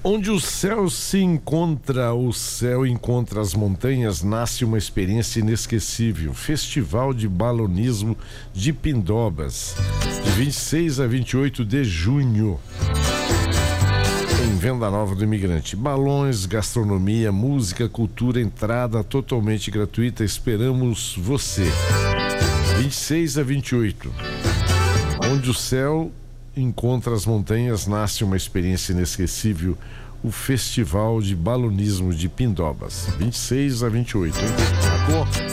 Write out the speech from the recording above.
Onde o céu encontra as montanhas, nasce uma experiência inesquecível. Festival de Balonismo de Pindobas, de 26 a 28 de junho. Em Venda Nova do Imigrante. Balões, gastronomia, música, cultura, entrada totalmente gratuita. Esperamos você. 26 a 28. Onde o céu encontra as montanhas, nasce uma experiência inesquecível. O Festival de Balonismo de Pindobas, 26 a 28, hein? Marcou?